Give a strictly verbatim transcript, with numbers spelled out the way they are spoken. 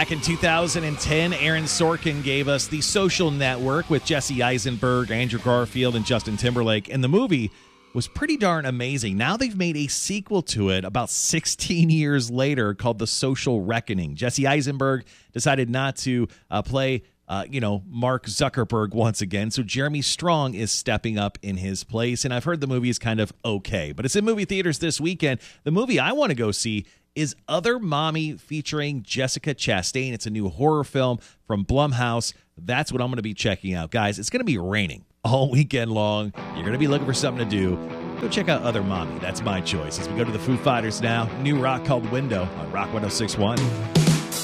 Back in two thousand ten, Aaron Sorkin gave us The Social Network with Jesse Eisenberg, Andrew Garfield, and Justin Timberlake. And the movie was pretty darn amazing. Now they've made a sequel to it about sixteen years later called The Social Reckoning. Jesse Eisenberg decided not to uh, play, uh, you know, Mark Zuckerberg once again. So Jeremy Strong is stepping up in his place. And I've heard the movie is kind of okay, but it's in movie theaters this weekend. The movie I want to go see is Other Mommy, featuring Jessica Chastain. It's a new horror film from Blumhouse. That's what I'm going to be checking out. Guys, it's going to be raining all weekend long. You're going to be looking for something to do. Go check out Other Mommy. That's my choice. As we go to the Foo Fighters now, new rock called Window on Rock one oh six point one.